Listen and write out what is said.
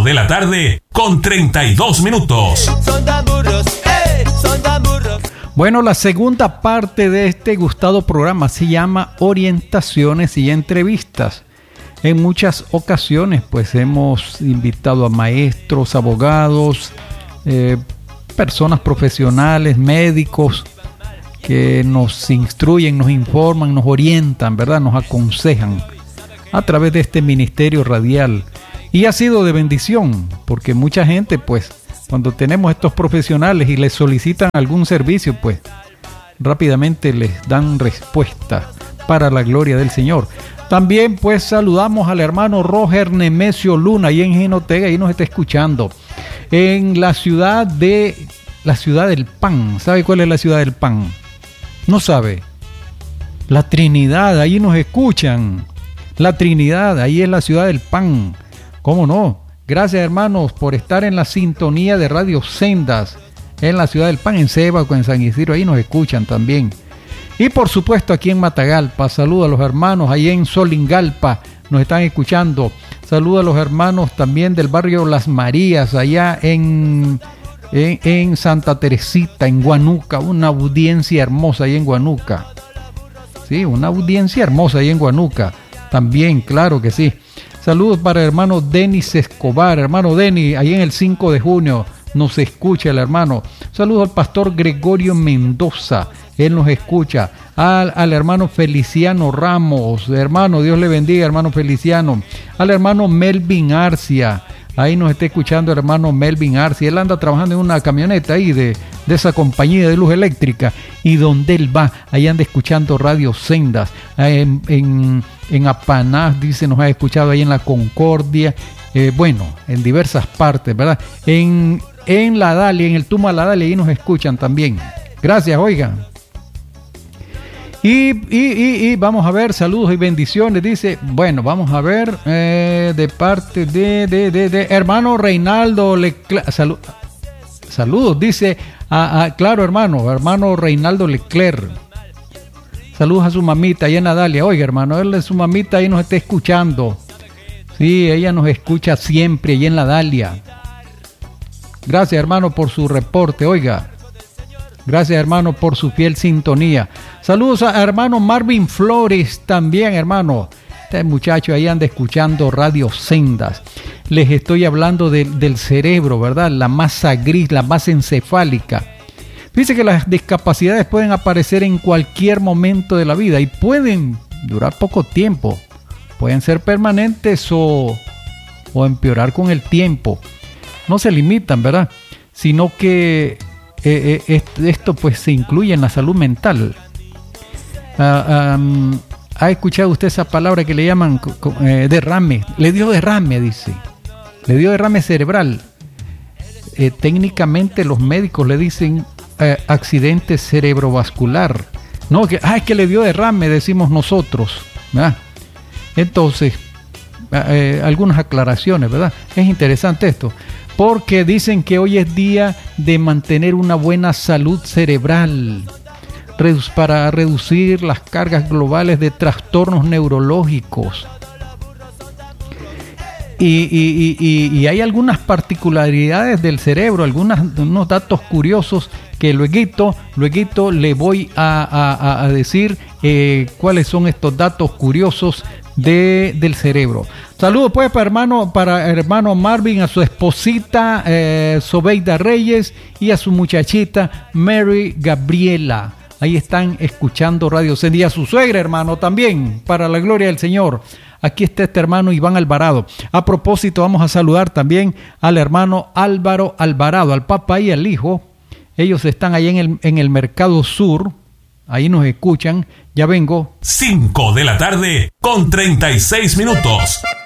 de la tarde con 32 minutos. Bueno, la segunda parte de este gustado programa se llama Orientaciones y Entrevistas. En muchas ocasiones pues hemos invitado a maestros, abogados, personas profesionales, médicos que nos instruyen, nos informan, nos orientan, ¿verdad? Nos aconsejan a través de este ministerio radial. Y ha sido de bendición, porque mucha gente, pues, cuando tenemos estos profesionales y les solicitan algún servicio, pues, rápidamente les dan respuesta para la gloria del Señor. También, pues, saludamos al hermano Roger Nemesio Luna, ahí en Jinotega, ahí nos está escuchando. En la ciudad del pan. ¿Sabe cuál es la ciudad del pan? ¿No sabe? La Trinidad, ahí nos escuchan. La Trinidad, ahí es la ciudad del pan. ¿Cómo no? Gracias, hermanos, por estar en la sintonía de Radio Sendas en la ciudad del pan, en Cebaco, en San Isidro, ahí nos escuchan también. Y por supuesto aquí en Matagalpa, saludo a los hermanos, ahí en Solingalpa nos están escuchando. Saludo a los hermanos también del barrio Las Marías, allá en Santa Teresita, en Guanuca, una audiencia hermosa ahí en Guanuca. Sí, una audiencia hermosa ahí en Guanuca, también, claro que sí. Saludos para el hermano Denis Escobar. Hermano Denis, ahí en el 5 de junio nos escucha el hermano. Saludos al pastor Gregorio Mendoza, él nos escucha. Al hermano Feliciano Ramos, hermano, Dios le bendiga, hermano Feliciano. Al hermano Melvin Arcia, ahí nos está escuchando el hermano Melvin Arcia. Él anda trabajando en una camioneta ahí de esa compañía de luz eléctrica, y donde él va, ahí anda escuchando Radio Sendas. En Apanás, dice, nos ha escuchado ahí en la Concordia, bueno, en diversas partes, ¿verdad? En la Dalia, en el Tuma La Dalia, ahí nos escuchan también. Gracias, oiga. Y vamos a ver, saludos y bendiciones, dice, bueno, vamos a ver, de parte de hermano Reinaldo Leclerc, saludos, dice, claro, hermano Reinaldo Leclerc. Saludos a su mamita allá en Nadalia. Oiga, hermano, él, su mamita ahí nos está escuchando. Sí, ella nos escucha siempre allá en la Dalia. Gracias, hermano, por su reporte. Oiga, gracias, hermano, por su fiel sintonía. Saludos a hermano Marvin Flores también, hermano. Este muchacho ahí anda escuchando Radio Sendas. Les estoy hablando del cerebro, ¿verdad? La masa gris, la masa encefálica. Dice que las discapacidades pueden aparecer en cualquier momento de la vida y pueden durar poco tiempo. Pueden ser permanentes o empeorar con el tiempo. No se limitan, ¿verdad? Sino que esto pues se incluye en la salud mental. ¿Ha escuchado usted esa palabra que le llaman derrame? Le dio derrame, dice. Le dio derrame cerebral. Técnicamente los médicos le dicen accidente cerebrovascular. No, es que le dio derrame, decimos nosotros, ¿verdad? Entonces, algunas aclaraciones, ¿verdad? Es interesante esto, porque dicen que hoy es día de mantener una buena salud cerebral para reducir las cargas globales de trastornos neurológicos. Y hay algunas particularidades del cerebro, unos datos curiosos que luego le voy a decir cuáles son estos datos curiosos del cerebro. Saludos pues para hermano Marvin, a su esposita Sobeida Reyes y a su muchachita Mary Gabriela. Ahí están escuchando Radio Sendas, y a su suegra, hermano, también, para la gloria del Señor. Aquí está este hermano Iván Alvarado. A propósito, vamos a saludar también al hermano Álvaro Alvarado, al papá y al hijo. Ellos están ahí en el Mercado Sur. Ahí nos escuchan. Ya vengo. 5 de la tarde con 36 minutos.